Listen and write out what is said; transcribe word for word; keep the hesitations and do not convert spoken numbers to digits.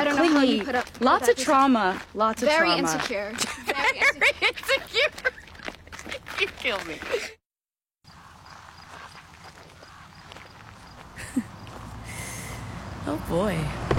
I don't know how clingy. you put up with Lots that. of trauma. Lots of Very trauma. insecure. Very insecure. You kill me. Oh boy.